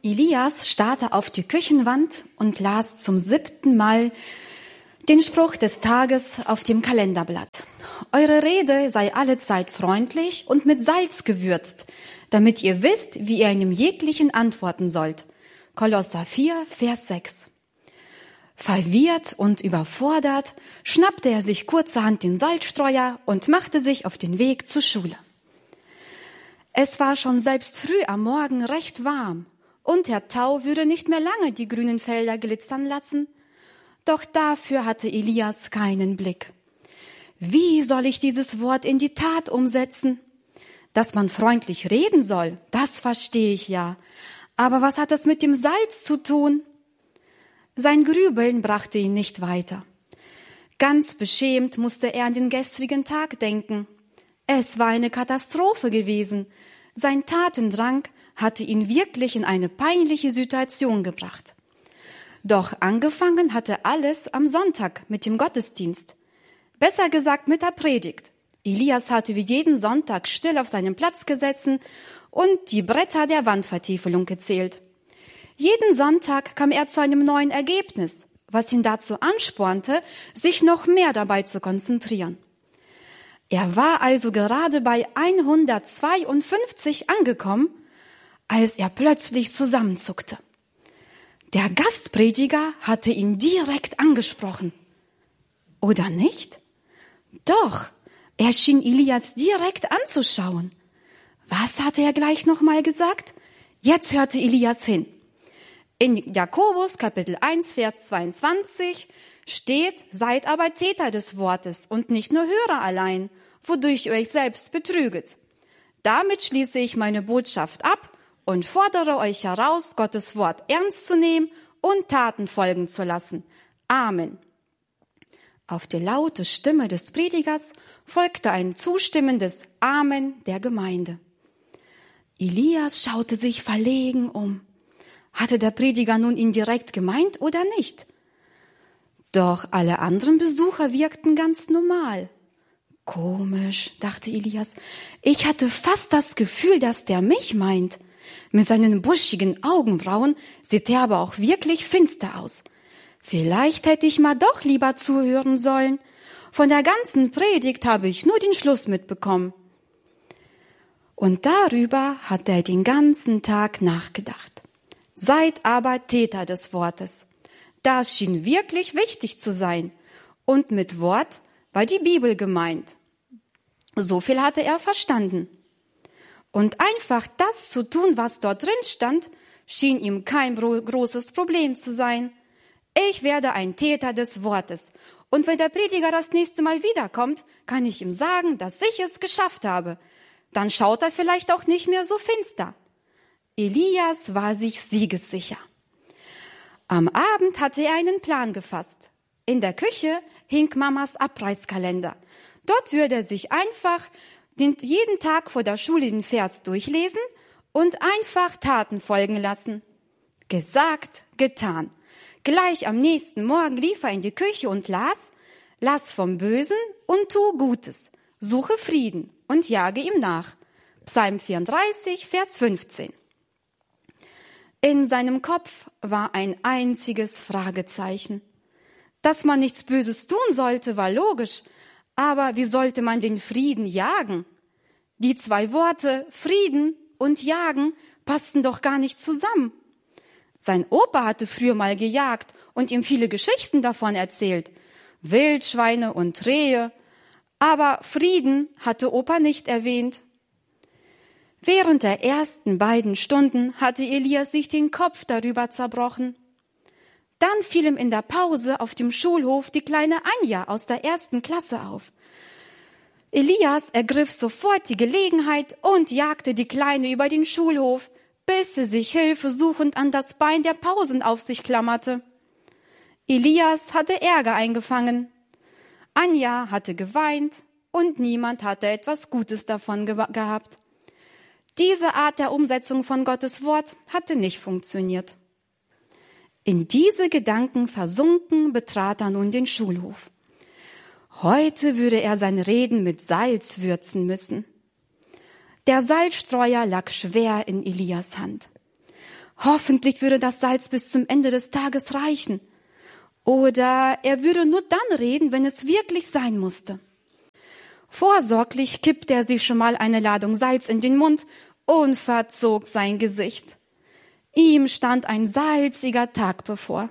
Elias starrte auf die Küchenwand und las zum 7. Mal den Spruch des Tages auf dem Kalenderblatt. Eure Rede sei allezeit freundlich und mit Salz gewürzt, damit ihr wisst, wie ihr einem jeglichen antworten sollt. Kolosser 4, Vers 6. Verwirrt und überfordert schnappte er sich kurzerhand den Salzstreuer und machte sich auf den Weg zur Schule. Es war schon selbst früh am Morgen recht warm und der Tau würde nicht mehr lange die grünen Felder glitzern lassen. Doch dafür hatte Elias keinen Blick. Wie soll ich dieses Wort in die Tat umsetzen? Dass man freundlich reden soll, das verstehe ich ja. Aber was hat das mit dem Salz zu tun? Sein Grübeln brachte ihn nicht weiter. Ganz beschämt musste er an den gestrigen Tag denken. Es war eine Katastrophe gewesen. Sein Tatendrang hatte ihn wirklich in eine peinliche Situation gebracht. Doch angefangen hatte alles am Sonntag mit dem Gottesdienst. Besser gesagt mit der Predigt. Elias hatte wie jeden Sonntag still auf seinem Platz gesessen und die Bretter der Wandvertiefelung gezählt. Jeden Sonntag kam er zu einem neuen Ergebnis, was ihn dazu anspornte, sich noch mehr dabei zu konzentrieren. Er war also gerade bei 152 angekommen, als er plötzlich zusammenzuckte. Der Gastprediger hatte ihn direkt angesprochen. Oder nicht? Doch, er schien Elias direkt anzuschauen. Was hatte er gleich nochmal gesagt? Jetzt hörte Elias hin. In Jakobus Kapitel 1, Vers 22 steht, seid aber Täter des Wortes und nicht nur Hörer allein, wodurch ihr euch selbst betrüget. Damit schließe ich meine Botschaft ab und fordere euch heraus, Gottes Wort ernst zu nehmen und Taten folgen zu lassen. Amen. Auf die laute Stimme des Predigers folgte ein zustimmendes Amen der Gemeinde. Elias schaute sich verlegen um. Hatte der Prediger nun ihn direkt gemeint oder nicht? Doch alle anderen Besucher wirkten ganz normal. Komisch, dachte Elias. Ich hatte fast das Gefühl, dass der mich meint. Mit seinen buschigen Augenbrauen sieht er aber auch wirklich finster aus. Vielleicht hätte ich mal doch lieber zuhören sollen. Von der ganzen Predigt habe ich nur den Schluss mitbekommen. Und darüber hat er den ganzen Tag nachgedacht. Seid aber Täter des Wortes. Das schien wirklich wichtig zu sein. Und mit Wort war die Bibel gemeint. So viel hatte er verstanden. Und einfach das zu tun, was dort drin stand, schien ihm kein großes Problem zu sein. Ich werde ein Täter des Wortes. Und wenn der Prediger das nächste Mal wiederkommt, kann ich ihm sagen, dass ich es geschafft habe. Dann schaut er vielleicht auch nicht mehr so finster. Elias war sich siegessicher. Am Abend hatte er einen Plan gefasst. In der Küche hing Mamas Abreißkalender. Dort würde er sich einfach jeden Tag vor der Schule den Vers durchlesen und einfach Taten folgen lassen. Gesagt, getan. Gleich am nächsten Morgen lief er in die Küche und las, lass vom Bösen und tu Gutes, suche Frieden und jage ihm nach. Psalm 34, Vers 15. In seinem Kopf war ein einziges Fragezeichen. Dass man nichts Böses tun sollte, war logisch, aber wie sollte man den Frieden jagen? Die zwei Worte Frieden und Jagen passten doch gar nicht zusammen. Sein Opa hatte früher mal gejagt und ihm viele Geschichten davon erzählt. Wildschweine und Rehe. Aber Frieden hatte Opa nicht erwähnt. Während der ersten beiden Stunden hatte Elias sich den Kopf darüber zerbrochen. Dann fiel ihm in der Pause auf dem Schulhof die kleine Anja aus der 1. Klasse auf. Elias ergriff sofort die Gelegenheit und jagte die Kleine über den Schulhof, bis sie sich hilfesuchend an das Bein der Pausenaufsicht klammerte. Elias hatte Ärger eingefangen. Anja hatte geweint und niemand hatte etwas Gutes davon gehabt. Diese Art der Umsetzung von Gottes Wort hatte nicht funktioniert. In diese Gedanken versunken betrat er nun den Schulhof. Heute würde er sein Reden mit Salz würzen müssen. Der Salzstreuer lag schwer in Elias Hand. Hoffentlich würde das Salz bis zum Ende des Tages reichen. Oder er würde nur dann reden, wenn es wirklich sein musste. Vorsorglich kippte er sich schon mal eine Ladung Salz in den Mund und verzog sein Gesicht. Ihm stand ein salziger Tag bevor.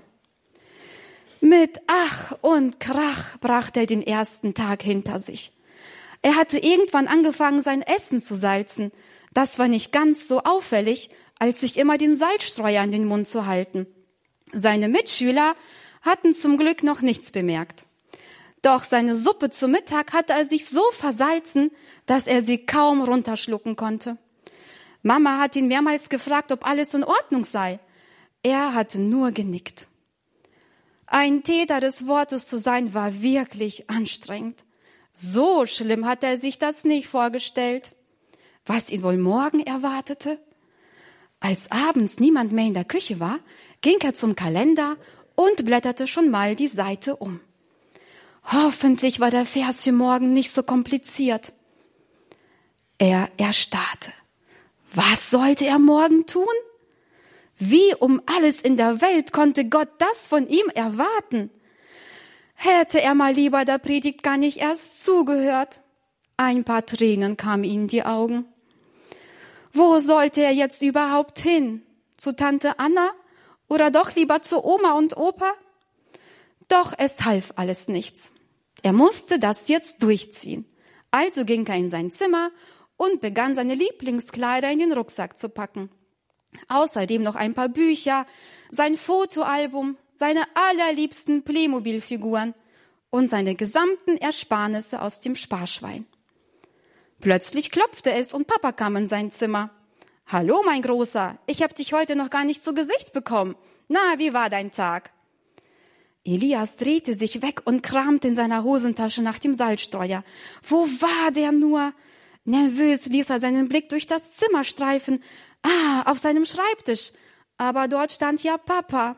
Mit Ach und Krach brachte er den ersten Tag hinter sich. Er hatte irgendwann angefangen, sein Essen zu salzen. Das war nicht ganz so auffällig, als sich immer den Salzstreuer in den Mund zu halten. Seine Mitschüler hatten zum Glück noch nichts bemerkt. Doch seine Suppe zum Mittag hatte er sich so versalzen, dass er sie kaum runterschlucken konnte. Mama hat ihn mehrmals gefragt, ob alles in Ordnung sei. Er hatte nur genickt. Ein Täter des Wortes zu sein, war wirklich anstrengend. So schlimm hatte er sich das nicht vorgestellt. Was ihn wohl morgen erwartete? Als abends niemand mehr in der Küche war, ging er zum Kalender und blätterte schon mal die Seite um. Hoffentlich war der Vers für morgen nicht so kompliziert. Er erstarrte. Was sollte er morgen tun? Wie um alles in der Welt konnte Gott das von ihm erwarten? Hätte er mal lieber der Predigt gar nicht erst zugehört. Ein paar Tränen kamen ihm in die Augen. Wo sollte er jetzt überhaupt hin? Zu Tante Anna oder doch lieber zu Oma und Opa? Doch es half alles nichts. Er musste das jetzt durchziehen. Also ging er in sein Zimmer und begann seine Lieblingskleider in den Rucksack zu packen. Außerdem noch ein paar Bücher, sein Fotoalbum, seine allerliebsten Playmobil-Figuren und seine gesamten Ersparnisse aus dem Sparschwein. Plötzlich klopfte es und Papa kam in sein Zimmer. »Hallo, mein Großer, ich habe dich heute noch gar nicht zu Gesicht bekommen. Na, wie war dein Tag?« Elias drehte sich weg und kramte in seiner Hosentasche nach dem Salzstreuer. Wo war der nur? Nervös ließ er seinen Blick durch das Zimmer streifen. Auf seinem Schreibtisch. Aber dort stand ja Papa.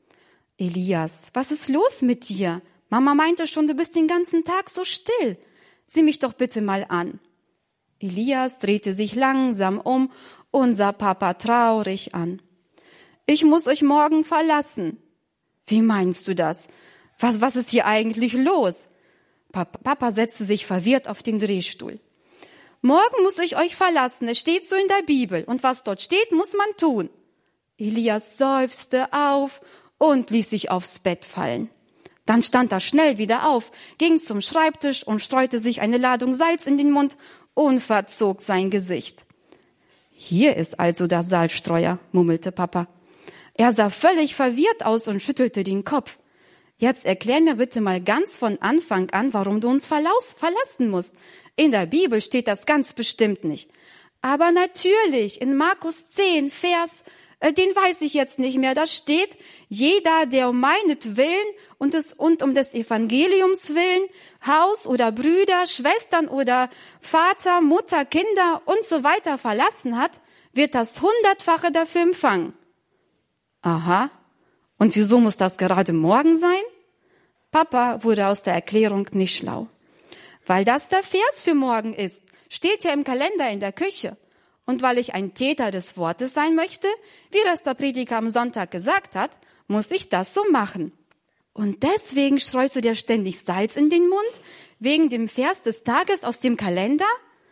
»Elias, was ist los mit dir? Mama meinte schon, du bist den ganzen Tag so still. Sieh mich doch bitte mal an.« Elias drehte sich langsam um und sah Papa traurig an. »Ich muss euch morgen verlassen.« »Wie meinst du das? Was ist hier eigentlich los?« Papa setzte sich verwirrt auf den Drehstuhl. »Morgen muss ich euch verlassen, es steht so in der Bibel, und was dort steht, muss man tun.« Elias seufzte auf und ließ sich aufs Bett fallen. Dann stand er schnell wieder auf, ging zum Schreibtisch und streute sich eine Ladung Salz in den Mund und verzog sein Gesicht. »Hier ist also der Salzstreuer«, murmelte Papa. Er sah völlig verwirrt aus und schüttelte den Kopf. »Jetzt erklär mir bitte mal ganz von Anfang an, warum du uns verlassen musst. In der Bibel steht das ganz bestimmt nicht.« »Aber natürlich, in Markus 10, Vers, den weiß ich jetzt nicht mehr, da steht, jeder, der um meinetwillen und um des Evangeliums willen Haus oder Brüder, Schwestern oder Vater, Mutter, Kinder und so weiter verlassen hat, wird das 100-fache dafür empfangen.« »Aha, und wieso muss das gerade morgen sein?« Papa wurde aus der Erklärung nicht schlau. »Weil das der Vers für morgen ist, steht ja im Kalender in der Küche. Und weil ich ein Täter des Wortes sein möchte, wie das der Prediger am Sonntag gesagt hat, muss ich das so machen. Und deswegen streust du dir ständig Salz in den Mund, wegen dem Vers des Tages aus dem Kalender?«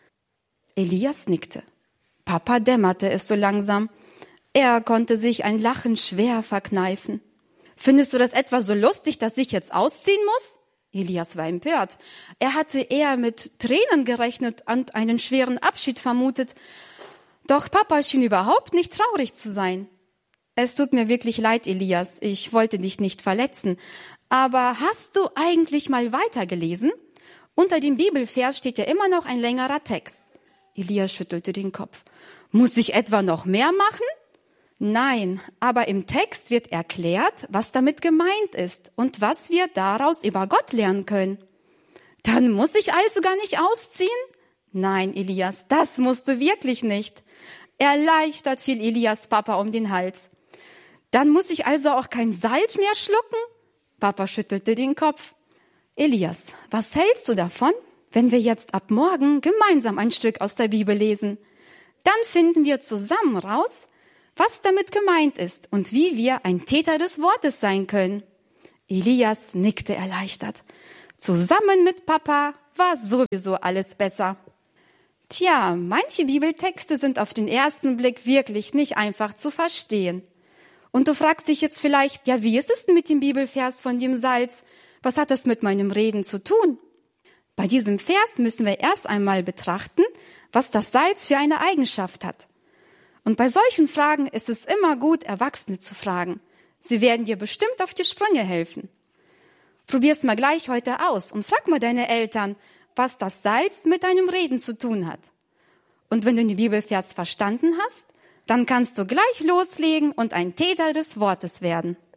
Elias nickte. Papa dämmerte es so langsam. Er konnte sich ein Lachen schwer verkneifen. »Findest du das etwa so lustig, dass ich jetzt ausziehen muss?« Elias war empört. Er hatte eher mit Tränen gerechnet und einen schweren Abschied vermutet. Doch Papa schien überhaupt nicht traurig zu sein. »Es tut mir wirklich leid, Elias, ich wollte dich nicht verletzen. Aber hast du eigentlich mal weitergelesen? Unter dem Bibelvers steht ja immer noch ein längerer Text.« Elias schüttelte den Kopf. »Muss ich etwa noch mehr machen?« »Nein, aber im Text wird erklärt, was damit gemeint ist und was wir daraus über Gott lernen können.« »Dann muss ich also gar nicht ausziehen?« »Nein, Elias, das musst du wirklich nicht.« Erleichtert fiel Elias Papa um den Hals. »Dann muss ich also auch kein Salz mehr schlucken?« Papa schüttelte den Kopf. »Elias, was hältst du davon, wenn wir jetzt ab morgen gemeinsam ein Stück aus der Bibel lesen? Dann finden wir zusammen raus, was damit gemeint ist und wie wir ein Täter des Wortes sein können. Elias nickte erleichtert. Zusammen mit Papa war sowieso alles besser. Tja, manche Bibeltexte sind auf den ersten Blick wirklich nicht einfach zu verstehen. Und du fragst dich jetzt vielleicht, ja, wie ist es denn mit dem Bibelvers von dem Salz? Was hat das mit meinem Reden zu tun? Bei diesem Vers müssen wir erst einmal betrachten, was das Salz für eine Eigenschaft hat. Und bei solchen Fragen ist es immer gut, Erwachsene zu fragen. Sie werden dir bestimmt auf die Sprünge helfen. Probier's mal gleich heute aus und frag mal deine Eltern, was das Salz mit deinem Reden zu tun hat. Und wenn du den Bibelvers verstanden hast, dann kannst du gleich loslegen und ein Täter des Wortes werden.